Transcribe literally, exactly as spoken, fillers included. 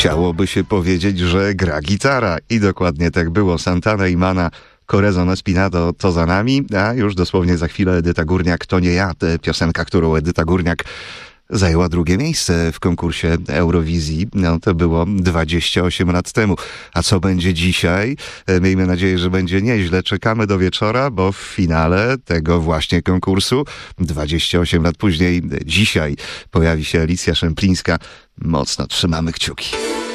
Chciałoby się powiedzieć, że gra gitara. I dokładnie tak było. Santana i Mana, Corazon Espinado to za nami, a już dosłownie za chwilę Edyta Górniak, To nie ja. Piosenka, którą Edyta Górniak zajęła drugie miejsce w konkursie Eurowizji. No to było dwadzieścia osiem lat temu. A co będzie dzisiaj? Miejmy nadzieję, że będzie nieźle. Czekamy do wieczora, bo w finale tego właśnie konkursu dwadzieścia osiem lat później, dzisiaj pojawi się Alicja Szemplińska. Mocno trzymamy kciuki.